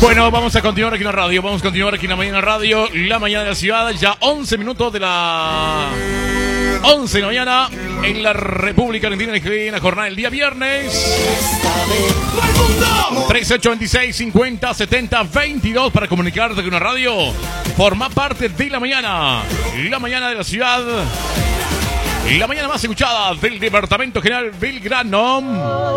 Bueno, vamos a continuar aquí en la radio. Vamos a continuar aquí en la mañana radio. La mañana de la ciudad. Ya 11 minutos de la 11 de la mañana en la República Argentina. En la jornada del día viernes. 3826 50 70 22 para comunicarte con la radio. Forma parte de la mañana. La mañana de la ciudad. La mañana más escuchada del Departamento General Belgrano.